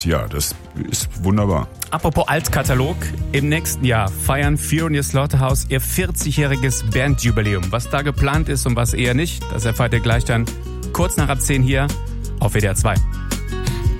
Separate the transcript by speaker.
Speaker 1: Ja, das ist wunderbar.
Speaker 2: Apropos Altkatalog, im nächsten Jahr feiern Fear und ihr Slaughterhouse ihr 40-jähriges Bandjubiläum. Was da geplant ist und was eher nicht, das erfahrt ihr gleich dann kurz nach ab 10 hier auf WDR 2.